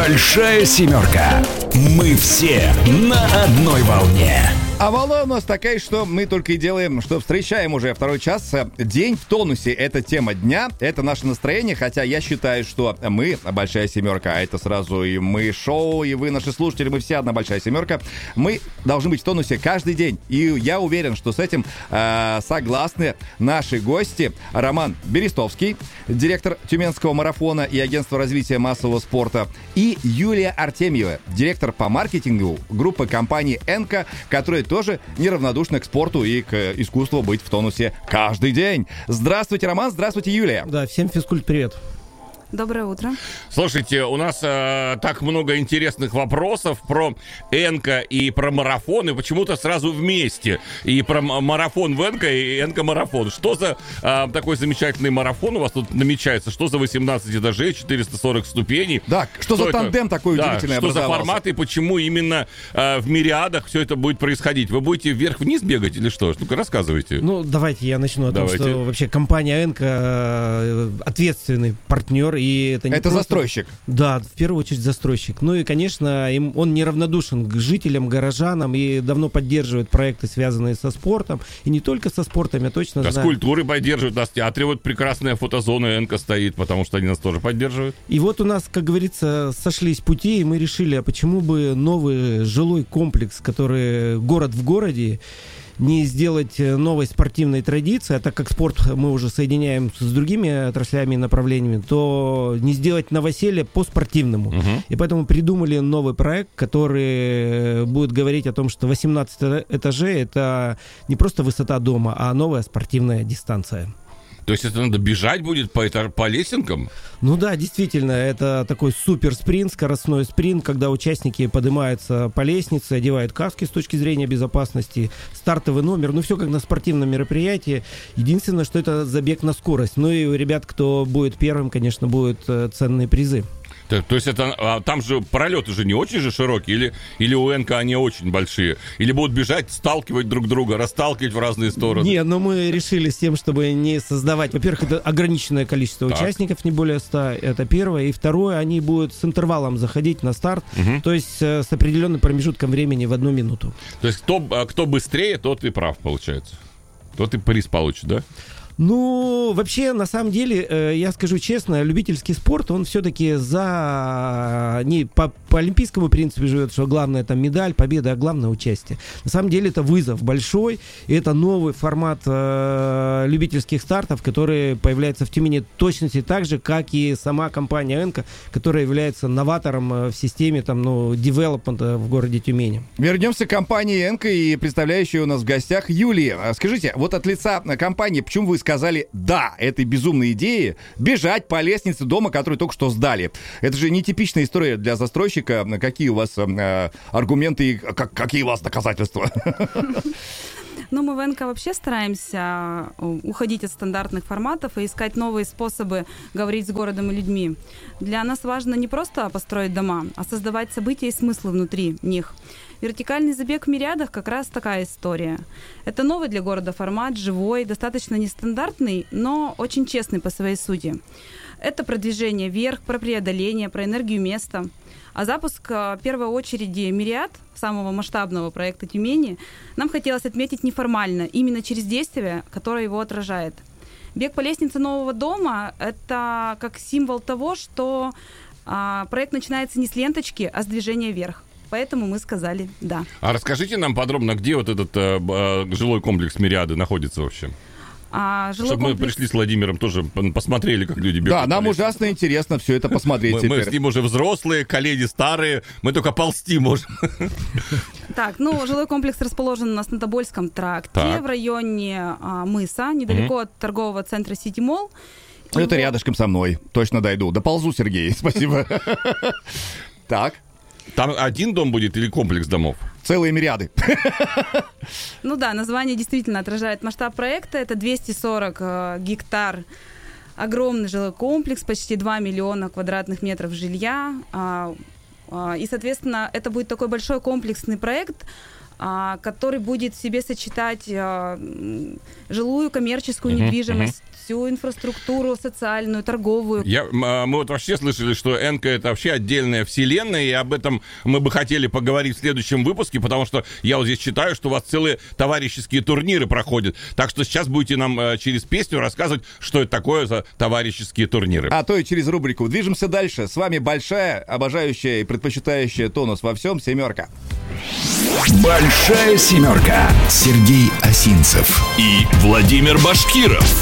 Большая семерка. Мы все на одной волне. А волна у нас такая, что мы только и делаем, что встречаем уже второй час. День в тонусе — это тема дня, это наше настроение, хотя я считаю, что мы Большая семерка, а это сразу и мы шоу, и вы, наши слушатели, мы все одна Большая семерка. Мы должны быть в тонусе каждый день, и я уверен, что с этим согласны наши гости. Роман Берестовский, директор Тюменского марафона и агентства развития массового спорта, и Юлия Артемьева, директор по маркетингу группы компании «Энка», которая тоже неравнодушна к спорту и к искусству быть в тонусе каждый день. Здравствуйте, Роман, здравствуйте, Юлия. Да, всем физкульт-привет. Доброе утро. Слушайте, у нас так много интересных вопросов про Энка и про марафон, и почему-то сразу вместе. И про марафон в Энка, и Энка-марафон. Что за такой замечательный марафон у вас тут намечается? Что за 18 этажей, 440 ступеней? Да, что за тандем такой удивительный что образовался? за формат, и почему именно в мириадах все это будет происходить? Вы будете вверх-вниз бегать или что? Ну-ка, рассказывайте. Ну, давайте я начну о том, что вообще компания Энка ответственный партнер. И это просто... застройщик. Да, в первую очередь застройщик. Ну и, конечно, он неравнодушен к жителям, горожанам и давно поддерживает проекты, связанные со спортом. И не только со спортом, я точно знаю. С культурой поддерживают, нас в театре вот прекрасная фотозона Энка стоит, потому что они нас тоже поддерживают. И вот у нас, как говорится, сошлись пути, и мы решили, а почему бы новый жилой комплекс, который город в городе, не сделать новой спортивной традиции, а так как спорт мы уже соединяем с другими отраслями и направлениями, то не сделать новоселье по-спортивному. И поэтому придумали новый проект, который будет говорить о том, что 18 этажей — это не просто высота дома, а новая спортивная дистанция. То есть это надо бежать будет по лесенкам? Ну да, действительно, это такой супер спринт, скоростной спринт, когда участники поднимаются по лестнице, одевают каски с точки зрения безопасности, стартовый номер, ну все как на спортивном мероприятии. Единственное, что это забег на скорость. Ну и у ребят, кто будет первым, конечно, будут ценные призы. То есть это там же пролеты же не очень же широкие, или у Энка они очень большие, или будут бежать, сталкивать друг друга, расталкивать в разные стороны? Не, но мы решили с тем, чтобы не создавать... Во-первых, это ограниченное количество участников, не более 100, это первое. И второе, они будут с интервалом заходить на старт, то есть с определенным промежутком времени в 1 минуту. То есть кто быстрее, тот и прав, получается. Тот и приз получит, да? Ну, вообще, на самом деле, я скажу честно, любительский спорт, он все-таки не по олимпийскому принципу живет, что главное там медаль, победа, а главное участие. На самом деле это вызов большой, и это новый формат любительских стартов, который появляется в Тюмени точности так же, как и сама компания Энка, которая является новатором в системе девелопмента в городе Тюмени. Вернемся к компании Энка и представляющей у нас в гостях Юлия. Скажите, вот от лица компании, почему вы сказали «да» этой безумной идее бежать по лестнице дома, который только что сдали? Это же нетипичная история для застройщика. Какие у вас аргументы и какие у вас доказательства? Ну, мы в НК вообще стараемся уходить от стандартных форматов и искать новые способы говорить с городом и людьми. Для нас важно не просто построить дома, а создавать события и смыслы внутри них. Вертикальный забег в мириадах как раз такая история. Это новый для города формат, живой, достаточно нестандартный, но очень честный по своей сути. Это продвижение вверх, про преодоление, про энергию места. А запуск в первой очереди «Мириад», самого масштабного проекта Тюмени, нам хотелось отметить неформально, именно через действие, которое его отражает. Бег по лестнице нового дома – это как символ того, что проект начинается не с ленточки, а с движения вверх. Поэтому мы сказали «да». А расскажите нам подробно, где вот этот жилой комплекс «Мириады» находится вообще? Чтобы мы пришли с Владимиром тоже посмотрели, как люди бегают. Да, нам ужасно интересно все это посмотреть теперь. Мы с ним уже взрослые, коллеги старые, мы только ползти можем. Так, жилой комплекс расположен у нас на Тобольском тракте, в районе мыса, недалеко от торгового центра Сити Молл. Это рядышком со мной, точно дойду. Доползу, Сергей, спасибо. Так. Там один дом будет или комплекс домов? Целые мириады. Ну да, название действительно отражает масштаб проекта. Это 240 гектар. Огромный жилой комплекс, почти 2 миллиона квадратных метров жилья. И, соответственно, это будет такой большой комплексный проект, который будет в себе сочетать жилую, коммерческую недвижимость, всю инфраструктуру социальную, торговую. Мы вот вообще слышали, что Энка — это вообще отдельная вселенная, и об этом мы бы хотели поговорить в следующем выпуске, потому что я вот здесь читаю, что у вас целые товарищеские турниры проходят. Так что сейчас будете нам через песню рассказывать, что это такое за товарищеские турниры. А то и через рубрику. Движемся дальше. С вами большая, обожающая и предпочитающая тонус во всем «Семерка». Большая семерка. Сергей Осинцев и Владимир Башкиров.